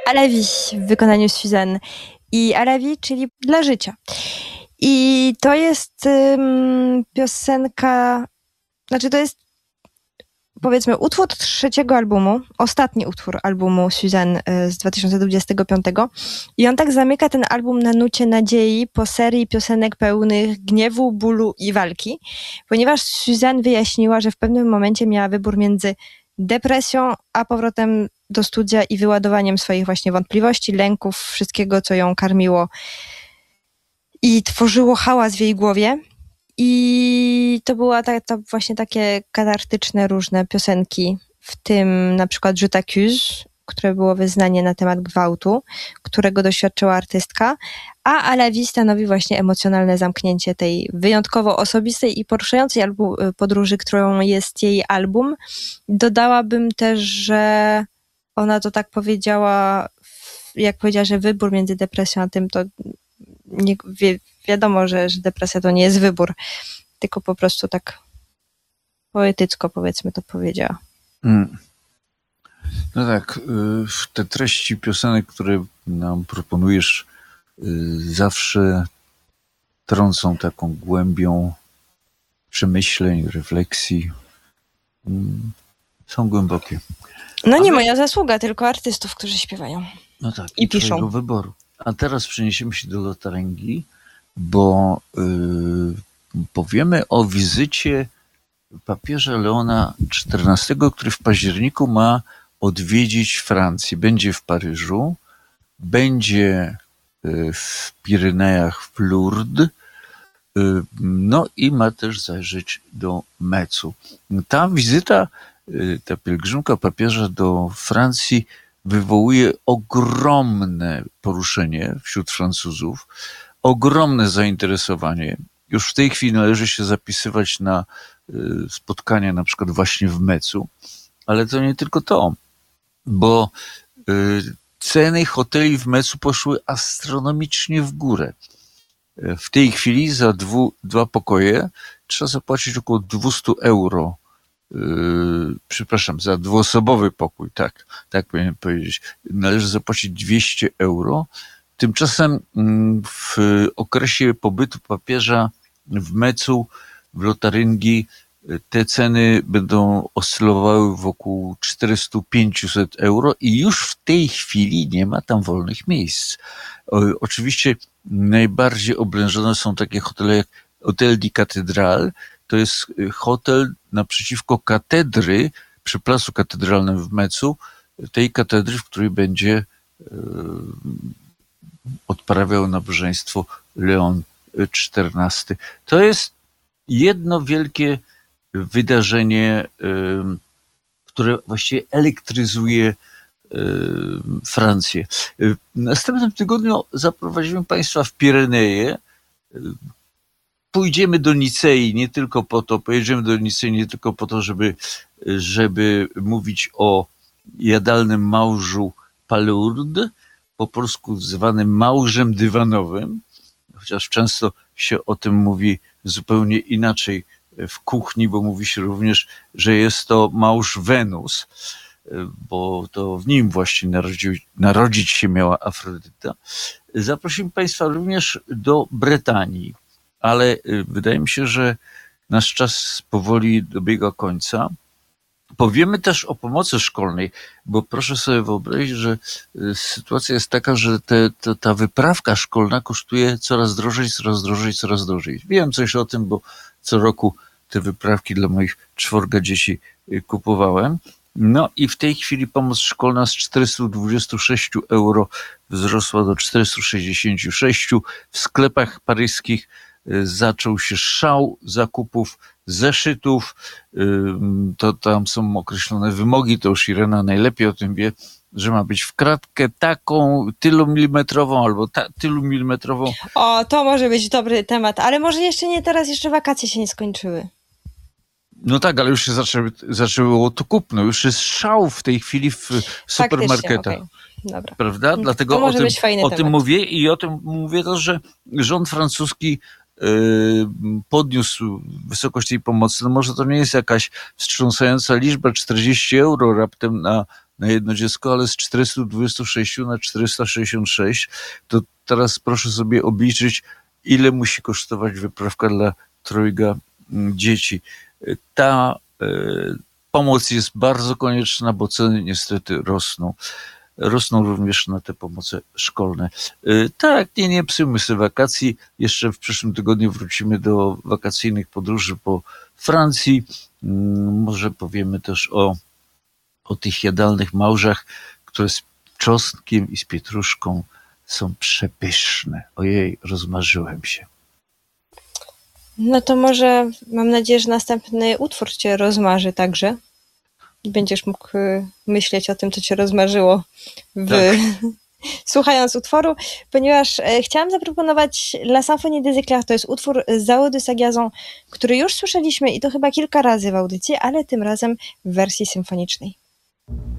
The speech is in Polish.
À la vie w wykonaniu Suzanne. I À la vie, czyli dla życia. I to jest piosenka, znaczy to jest powiedzmy utwór trzeciego albumu, ostatni utwór albumu Suzanne z 2025 i on tak zamyka ten album na nucie nadziei po serii piosenek pełnych gniewu, bólu i walki, ponieważ Suzanne wyjaśniła, że w pewnym momencie miała wybór między depresją, a powrotem do studia i wyładowaniem swoich właśnie wątpliwości, lęków, wszystkiego, co ją karmiło i tworzyło hałas w jej głowie. I to była to właśnie takie katartyczne różne piosenki, w tym na przykład Je t'accuse, które było wyznanie na temat gwałtu, którego doświadczyła artystka, a À la vie stanowi właśnie emocjonalne zamknięcie tej wyjątkowo osobistej i poruszającej podróży, którą jest jej album. Dodałabym też, że ona to tak powiedziała, jak powiedziała, że wybór między depresją a tym, to nie, wiadomo, że depresja to nie jest wybór, tylko po prostu tak poetycko, powiedzmy, to powiedziała. No tak, te treści piosenek, które nam proponujesz, zawsze trącą taką głębią przemyśleń, refleksji. Są głębokie. No nie moja zasługa, tylko artystów, którzy śpiewają. No tak, i piszą. Wyboru. A teraz przeniesiemy się do Lotaryngii, bo powiemy o wizycie papieża Leona XIV, który w październiku ma odwiedzić Francję. Będzie w Paryżu, będzie w Pirenejach w Lourdes, no i ma też zajrzeć do Metzu. Ta wizyta, ta pielgrzymka papieża do Francji wywołuje ogromne poruszenie wśród Francuzów, ogromne zainteresowanie. Już w tej chwili należy się zapisywać na spotkania na przykład właśnie w Metzu, ale to nie tylko to, bo ceny hoteli w Metzu poszły astronomicznie w górę. W tej chwili za dwa pokoje trzeba zapłacić około 200 euro. Przepraszam, za dwuosobowy pokój, tak powinienem powiedzieć. Należy zapłacić 200 euro. Tymczasem w okresie pobytu papieża w Metzu, w Lotaryngii, te ceny będą oscylowały wokół 400-500 euro i już w tej chwili nie ma tam wolnych miejsc. Oczywiście najbardziej oblężone są takie hotele jak Hotel de Cathédrale. To jest hotel naprzeciwko katedry, przy Placu Katedralnym w Metzu, tej katedry, w której będzie odprawiał nabożeństwo Leon XIV. To jest jedno wielkie wydarzenie, które właściwie elektryzuje Francję. W następnym tygodniu zaprowadzimy Państwa w Pireneje. Pojedziemy do Nicei nie tylko po to, żeby mówić o jadalnym małżu Palourde, po polsku zwanym małżem dywanowym, chociaż często się o tym mówi zupełnie inaczej w kuchni, bo mówi się również, że jest to mąż Wenus, bo to w nim właśnie narodzić się miała Afrodyta. Zaprosimy Państwa również do Bretanii, ale wydaje mi się, że nasz czas powoli dobiega końca. Powiemy też o pomocy szkolnej, bo proszę sobie wyobrazić, że sytuacja jest taka, że ta wyprawka szkolna kosztuje coraz drożej. Wiem coś o tym, bo co roku te wyprawki dla moich 4 dzieci kupowałem. No i w tej chwili pomoc szkolna z 426 euro wzrosła do 466. W sklepach paryskich zaczął się szał zakupów zeszytów. To tam są określone wymogi, to już Irena najlepiej o tym wie, że ma być w kratkę taką, tylu milimetrową albo tylu milimetrową. O, to może być dobry temat, ale może jeszcze nie teraz, jeszcze wakacje się nie skończyły. No tak, ale już się zaczęło to kupno. Już jest szał w tej chwili w supermarketach. Okay. Dobra. Prawda? Dlatego o tym mówię i o tym mówię też, że rząd francuski podniósł wysokość tej pomocy. No może to nie jest jakaś wstrząsająca liczba, 40 euro raptem na jedno dziecko, ale z 426 na 466, to teraz proszę sobie obliczyć, ile musi kosztować wyprawka dla trojga dzieci. Ta pomoc jest bardzo konieczna, bo ceny niestety rosną. Rosną również na te pomoce szkolne. Tak, nie psujmy sobie wakacji. Jeszcze w przyszłym tygodniu wrócimy do wakacyjnych podróży po Francji. Może powiemy też o tych jadalnych małżach, które z czosnkiem i z pietruszką są przepyszne. Ojej, rozmarzyłem się. No to może mam nadzieję, że następny utwór cię rozmarzy także. Będziesz mógł myśleć o tym, co cię rozmarzyło słuchając utworu, ponieważ chciałam zaproponować La Symphonie des Éclairs. To jest utwór Zao de Sagazon, który już słyszeliśmy i to chyba kilka razy w audycji, ale tym razem w wersji symfonicznej.